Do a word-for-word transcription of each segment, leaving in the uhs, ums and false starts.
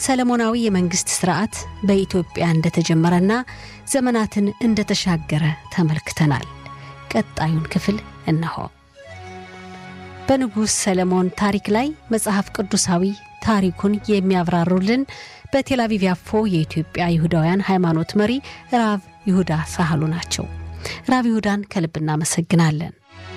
ሰለሞናዊ የመንግስት ስርዓት በኢትዮጵያ እንደተጀመረና ዘመናትን እንደተሻገረ ተመልክተናል። ቀጣዩን ክፍል እነሆ። በንጉስ ሰለሞን ታሪክ ላይ መጽሐፍ ቅዱሳዊ ታሪኩን የሚያብራሩልን በቴል አቪቭ ያፎ የኢትዮጵያ ይሁዳውያን ሃይማኖት መሪ ራብ ይሁዳ ሳህሉ ናቸው። ራብ ይሁዳን ከልብ እናመሰግናለን።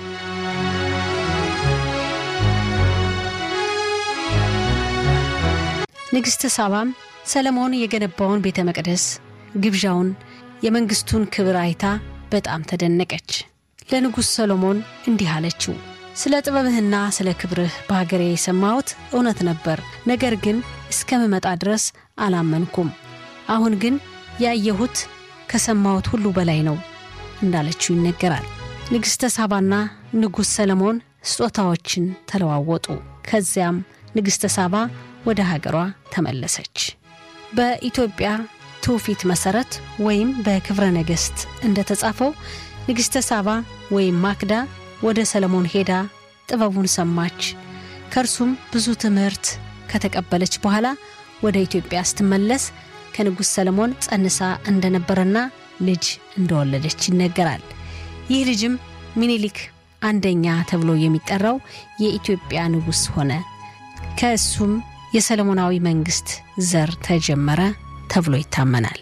ንግስት ሳባም ሰለሞን የገነባውን ቤተ መቅደስ ግብዣውን የመንግስቱን ክብር አይታ በጣም ተደነቀች። ለንጉስ ሰሎሞን እንዲህ አለችው: ስለ ጥበብህና ስለ ክብርህ በአገሬ የሰማሁት እውነት ነበር፣ ነገር ግን እስከመመጣ ድረስ አላመንኩም። አሁን ግን ያየሁት ከሰማሁት ሁሉ በላይ ነው እንዳለችው ይነገራል። ንግስት ሳባና ንጉስ ሰሎሞን ስጦታዎችን ተለዋወጡ። ከዚያም ንግስት ሳባ ወደ ሀገሯ ተመለሰች። በኢትዮጵያ ትውፊት መሰረት ወይም በክብረ ነገስት እንደተጻፈው ንግስት ሳባ ወይም ማክዳ ወደ ሰሎሞን ሄዳ ጥበቡን ሰማች። ከርሱም ብዙ ትምህርት ከተቀበለች በኋላ ወደ ኢትዮጵያ ስትመለስ ከንጉስ ሰሎሞን ጸንሳ እንደነበረና ልጅ እንደወለደች ይነገራል። ይህ ልጅም ሚኒሊክ አንደኛ ተብሎ የሚጠራው የኢትዮጵያ ንጉስ ሆነ። ከሱም የሰለሞናዊ መንግስት ዘር ተጀመረ ተብሎ ይታመናል።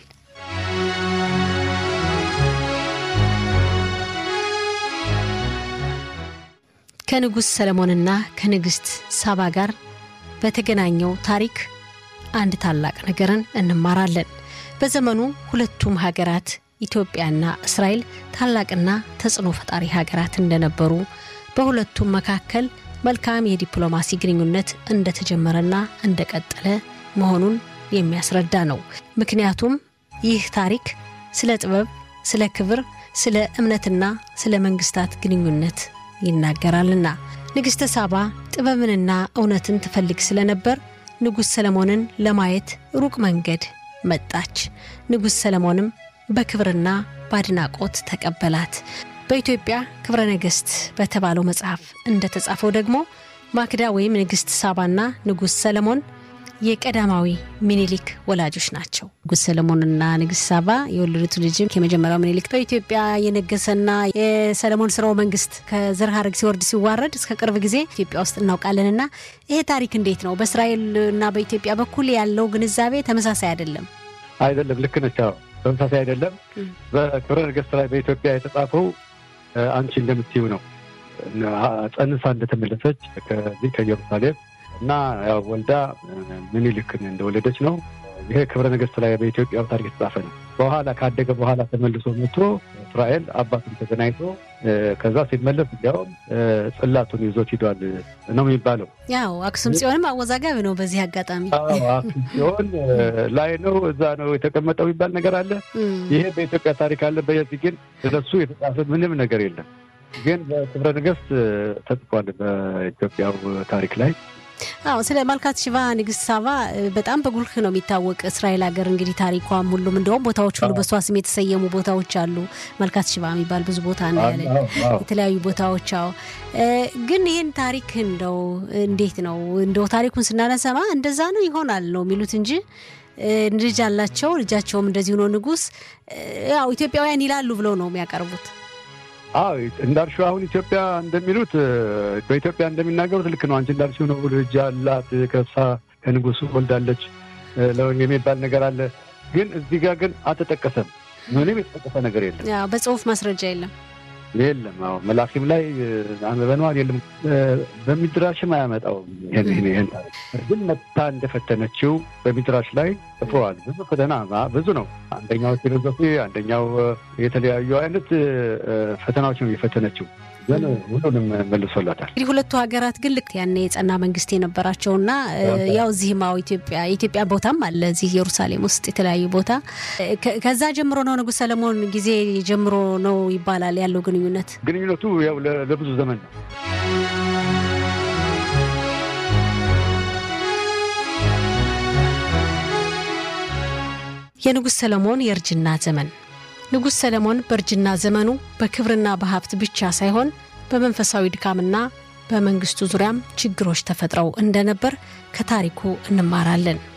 ከንጉስ ሰለሞንና ከንግስት ሳባ ጋር በተገናኘው ታሪክ አንድ ታላቅ ነገርን እንማራለን። በዘመኑ ሁለቱም ሀገራት ኢትዮጵያና እስራኤል ታላቅና ተጽዕኖ ፈጣሪ ሀገራት እንደነበሩ፣ በሁለቱም መካከል መልካም የዲፕሎማሲ ግንኙነት እንደተጀመረና እንደቀጠለ መሆኑን የሚያስረዳ ነው። ምክንያቱም ይህ ታሪክ ስለ ጥበብ፣ ስለ ክብር፣ ስለ እምነትና ስለ መንግስታት ግንኙነት ይናገራልና። ንግስት ሳባ ጥበብንና እውነትን ትፈልግ ስለነበር ንጉስ ሰለሞንን ለማየት ሩቅ መንገድ መጣች። ንጉስ ሰለሞንም በክብርና ባድናቆት ተቀበላት። በኢትዮጵያ ክብረ ነገስት በተባለው መጽሐፍ እንደተጻፈው ደግሞ ማክዳ ወይም ንግስት ሳባና ንጉስ ሰለሞን የቀዳማዊ ሚኒሊክ ወላጆች ናቸው። ንጉስ ሰለሞንና ንግስት ሳባ የወለዱት ልጅ ከመጀመሪያው ሚኒሊክ በኢትዮጵያ የነገሰና የሰለሞን ስርወ መንግስት ከዘር ሐረግ ሲወርድ ሲዋረድ እስከ ቅርብ ጊዜ ኢትዮጵያ ውስጥ እናውቃለንና ይሄ ታሪክ እንዴት ነው? በእስራኤልና በኢትዮጵያ በኩል ያለው ግንዛቤ ተመሳሳይ አይደለም? አይደለም፣ ልክ ነሽ። ተመሳሳይ አይደለም። በክብረ ነገስት ላይ በኢትዮጵያ የተጻፈው አንቺ እንደምትይው ነው። ጸንሳ እንደተመለሰች ከዚህ ከኢየሩሳሌም እና ያው ወልዳ ሚኒሊክን እንደወለደች ነው። ይሄ ክብረ ነገስት ላይ በኢትዮጵያ ታሪክ የተጻፈ ነው። በኋላ ካደገ በኋላ ተመልሶ መጥቶ እስራኤል አባቱን ተገናኝቶ ከዛ ሲመለስ ያው ጽላቱን ይዞት ሄዷል ነው የሚባለው። ያው አክሱም ጽዮንም አወዛጋቢ ነው። በዚህ አጋጣሚ አዎ አክሱም ጽዮን ላይ ነው እዛ ነው የተቀመጠው ይባል ነገር አለ። ይሄ በኢትዮጵያ ታሪክ አለ። በዚህ ግን ስለሱ የተጻፈ ምንም ነገር የለም። ግን በክብረ ነገስት ተጽፏል በኢትዮጵያው ታሪክ ላይ። አዎ ስለ ማልካት ሽባ ንግስት ሳባ በጣም በጉልህ ነው የሚታወቅ። እስራኤል ሀገር እንግዲህ ታሪኳም ሁሉም እንደውም ቦታዎች ሁሉ በሷ ስም የተሰየሙ ቦታዎች አሉ። ማልካት ሽባ የሚባል ብዙ ቦታ ነው ያለ የተለያዩ ቦታዎች። አዎ ግን ይሄን ታሪክ እንደው እንዴት ነው እንደው ታሪኩን ስናነሳማ እንደዛ ነው ይሆናል ነው የሚሉት እንጂ ልጅ አላቸው ልጃቸውም እንደዚህ ነው ንጉስ ያው ኢትዮጵያውያን ይላሉ ብለው ነው የሚያቀርቡት። አዎ እንዳልሽው አሁን ኢትዮጵያ እንደሚሉት በኢትዮጵያ እንደሚናገሩት ልክ ነው። አንቺ እንዳልሽው ነው ልጅ አላት ከሳ ከንጉሱ ወልዳለች ለወን የሚባል ነገር አለ። ግን እዚህ ጋር ግን አልተጠቀሰም። ምንም የተጠቀሰ ነገር የለም። ያው በጽሁፍ ማስረጃ የለም የለም። አዎ መላኪም ላይ አንበበነዋል የለም። በሚድራሽም አያመጣው ይሄን ይሄን ግን መጣ እንደፈተነችው በሚድራሽ ላይ ጽፏል። ብዙ ፈተና ብዙ ነው። አንደኛው ፊሎሶፊ፣ አንደኛው የተለያዩ አይነት ፈተናዎች ነው የፈተነችው። ግን ሁሉንም መልሶላታል። እንግዲህ ሁለቱ ሀገራት ግን ልክ ያኔ የጸና መንግስት የነበራቸውና ያው እዚህማው ኢትዮጵያ የኢትዮጵያ ቦታም አለ እዚህ ኢየሩሳሌም ውስጥ የተለያዩ ቦታ ከዛ ጀምሮ ነው ንጉስ ሰለሞን ጊዜ ጀምሮ ነው ይባላል ያለው ግንኙነት ግንኙነቱ ያው ለብዙ ዘመን ነው። የንጉስ ሰለሞን የርጅና ዘመን ንጉስ ሰለሞን በርጅና ዘመኑ በክብርና በሀብት ብቻ ሳይሆን በመንፈሳዊ ድካምና በመንግስቱ ዙሪያም ችግሮች ተፈጥረው እንደነበር ከታሪኩ እንማራለን።